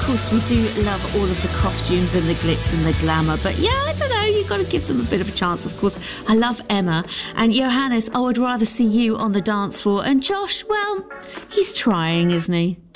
course, we do love all of the costumes and the glitz and the glamour. But yeah, I don't know, you've got to give them a bit of a chance, of course. I love Emma. And Johannes, I would rather see you on the dance floor. And Josh, well, he's trying, isn't he?